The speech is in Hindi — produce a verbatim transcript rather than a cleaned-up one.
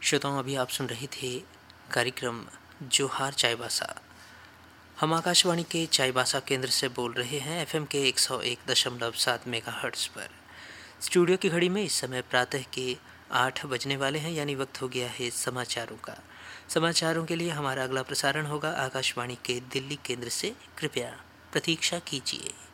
श्रोताओं, अभी आप सुन रहे थे कार्यक्रम जोहार चाईबासा। हम आकाशवाणी के चाईबासा केंद्र से बोल रहे हैं एफएम के एक सौ एक दशमलव सात मेगाहर्ट्ज़ पर। स्टूडियो की घड़ी में इस समय प्रातः के आठ बजने वाले हैं, यानी वक्त हो गया है समाचारों का। समाचारों के लिए हमारा अगला प्रसारण होगा आकाशवाणी के दिल्ली केंद्र से। कृपया प्रतीक्षा कीजिए।